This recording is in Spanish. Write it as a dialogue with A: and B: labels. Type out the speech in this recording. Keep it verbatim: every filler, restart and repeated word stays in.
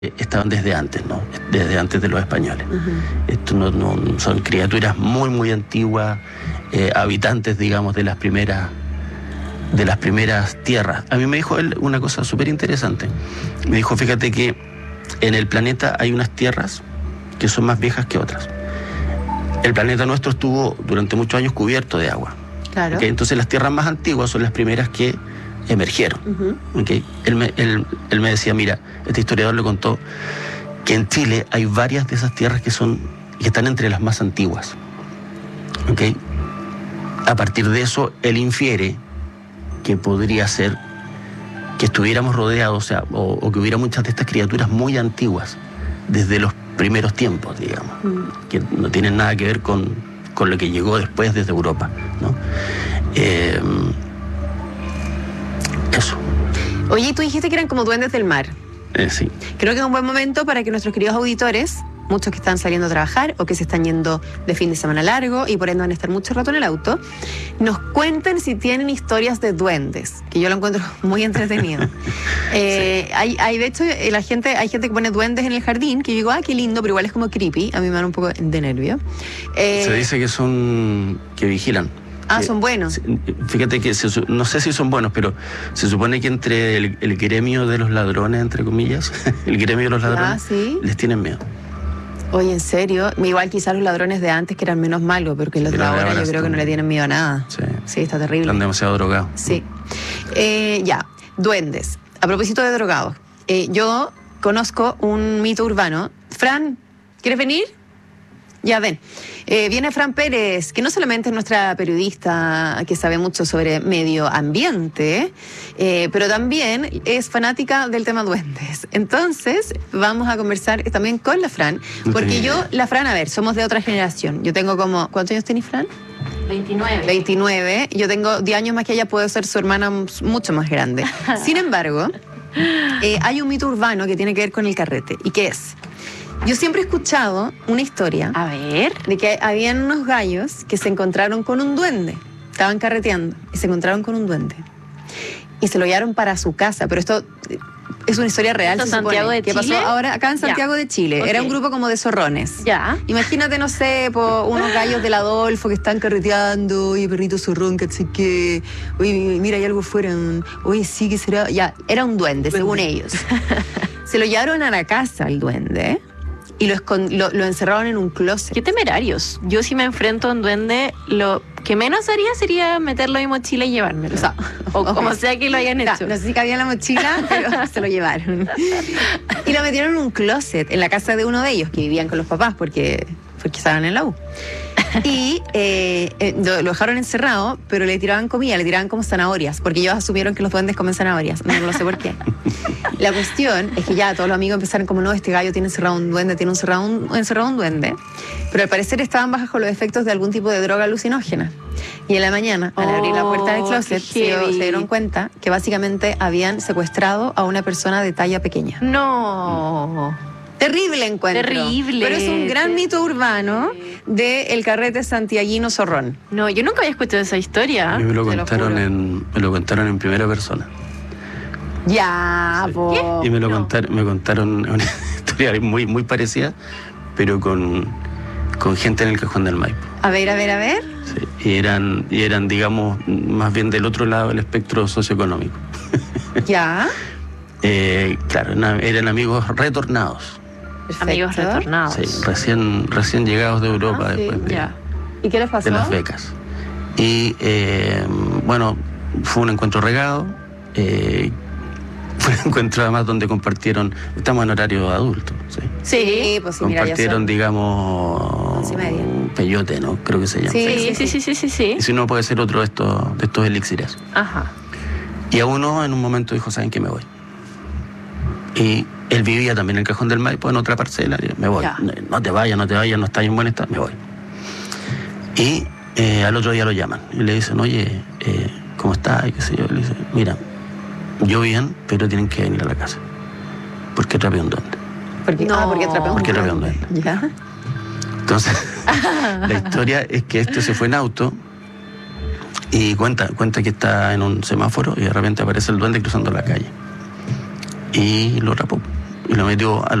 A: estaban desde antes, ¿no? Desde antes de los españoles. Uh-huh. Esto no, no son criaturas muy, muy antiguas, eh, habitantes, digamos, de las primeras de las primeras tierras. A mí me dijo él una cosa súper interesante. Me dijo, fíjate que en el planeta hay unas tierras que son más viejas que otras. El planeta nuestro estuvo durante muchos años cubierto de agua. Claro. ¿Okay? Entonces las tierras más antiguas son las primeras que emergieron. Uh-huh. ¿Okay? Él, me, él, él me decía, mira, este historiador le contó que en Chile hay varias de esas tierras que son que están entre las más antiguas. ¿Okay? A partir de eso, él infiere que podría ser que estuviéramos rodeados, o sea, o, o que hubiera muchas de estas criaturas muy antiguas, desde los primeros tiempos, digamos, uh-huh. que no tienen nada que ver con, con lo que llegó después desde Europa, ¿no? Eh, Eso.
B: Oye, y tú dijiste que eran como duendes del mar.
A: Eh, sí.
B: Creo que es un buen momento para que nuestros queridos auditores, muchos que están saliendo a trabajar o que se están yendo de fin de semana largo y por ende van a estar mucho rato en el auto, nos cuenten si tienen historias de duendes, que yo lo encuentro muy entretenido. eh, sí. hay, hay, de hecho, la gente, hay gente que pone duendes en el jardín, que yo digo, ah, qué lindo, pero igual es como creepy. A mí me dan un poco de nervio.
A: Eh, se dice que son, que vigilan.
B: Ah, son buenos.
A: Fíjate que, se, no sé si son buenos, pero se supone que entre el, el gremio de los ladrones, entre comillas, el gremio de los ladrones,
B: ah, ¿sí?
A: les tienen miedo.
B: Oye, ¿en serio? Igual quizás los ladrones de antes que eran menos malos, pero que los de ahora yo creo que no le tienen miedo a nada.
A: Sí,
B: sí, está terrible.
A: Están demasiado drogados.
B: Sí. Eh, ya, duendes. A propósito de drogados, eh, yo conozco un mito urbano. Fran, ¿quieres venir? Ya ven, eh, viene Fran Pérez, que no solamente es nuestra periodista que sabe mucho sobre medio ambiente, eh, pero también es fanática del tema duendes. Entonces, vamos a conversar también con la Fran, porque sí. yo, la Fran, a ver, somos de otra generación. Yo tengo como, ¿cuántos años tenés, Fran?
C: veintinueve.
B: veintinueve. Yo tengo diez años más que ella, puedo ser su hermana mucho más grande. Sin embargo, eh, hay un mito urbano que tiene que ver con el carrete. ¿Y qué es? Yo siempre he escuchado una historia.
C: A ver.
B: De que habían unos gallos que se encontraron con un duende. Estaban carreteando y se encontraron con un duende. Y se lo llevaron para su casa. Pero esto es una historia real.
C: ¿Esto en Santiago de
B: Chile?
C: Chile?
B: ¿Qué pasó ahora? Acá en Santiago
C: ya.
B: de Chile. Okay. Era un grupo como de zorrones.
C: Ya.
B: Imagínate, no sé, po, unos gallos del Adolfo que están carreteando. Oye, perrito zorrón, que sé qué. Oye, mira, hay algo fuera. Oye, sí, ¿qué será? Ya, era un duende, duende. según ellos. Se lo llevaron a la casa, el duende. Y lo, escond- lo, lo encerraron en un closet.
C: Qué temerarios. Yo si me enfrento a un duende, lo que menos haría sería meterlo en mi mochila y llevármelo. O, sea, o okay. como sea que lo hayan hecho.
B: No, no sé si cabía en la mochila, pero se lo llevaron. Y lo metieron en un closet, en la casa de uno de ellos, que vivían con los papás, porque, porque estaban en la U. Y eh, eh, lo, lo dejaron encerrado, pero le tiraban comida, le tiraban como zanahorias, porque ellos asumieron que los duendes comen zanahorias. No, no lo sé por qué. La cuestión es que ya todos los amigos empezaron como, no, este gallo tiene encerrado un duende, tiene encerrado un, encerrado un duende. Pero al parecer estaban bajo los efectos de algún tipo de droga alucinógena. Y en la mañana, al oh, abrir la puerta del closet, se, se dieron cuenta que básicamente habían secuestrado a una persona de talla pequeña.
C: No...
B: Terrible encuentro.
C: Terrible.
B: Pero es un gran mito urbano del carrete santiaguino zorrón.
C: No, yo nunca había escuchado esa historia.
A: A mí me lo contaron,
B: lo
A: en, me lo contaron en primera persona.
B: Ya,
A: sí.
B: po.
A: Y me lo
C: no.
A: contaron, me contaron una historia muy, muy parecida, pero con, con gente en el Cajón del Maipo.
B: A ver, a ver, a ver.
A: Sí, y eran, y eran, digamos, más bien del otro lado del espectro socioeconómico.
B: Ya.
A: eh, claro, eran amigos retornados.
B: Perfecto.
C: Amigos retornados.
A: Sí, recién, recién llegados de Europa
B: ah,
A: después
B: sí,
A: de,
B: ya. ¿Y qué les pasó?
A: de las becas. Y eh, bueno, fue un encuentro regado, eh, fue un encuentro además donde compartieron, estamos en horario adulto, ¿sí?
B: Sí, pues sí, mira,
A: compartieron,
B: ya
A: digamos, un peyote, ¿no? Creo que se llama.
C: Sí, sí, sí, sí, sí, sí, sí.
A: Y si no, puede ser otro de estos, de estos elixires.
C: Ajá.
A: Y a uno en un momento dijo, ¿saben qué? Me voy. Y él vivía también en el Cajón del Maipo, en otra parcela. Y me voy. No, no te vayas, no te vayas, no estás en buen estado. Me voy. Y eh, al otro día lo llaman. Y le dicen, oye, eh, ¿cómo estás? Y qué sé yo. Y le dicen, mira, yo bien, pero tienen que venir a la casa. Porque atrapé un duende.
B: Porque, no, ah, porque atrapé un
A: porque
B: duende.
A: un duende.
B: ¿Ya?
A: Entonces, la historia es que este se fue en auto y cuenta, cuenta que está en un semáforo y de repente aparece el duende cruzando la calle. Y lo rapó. y lo metió a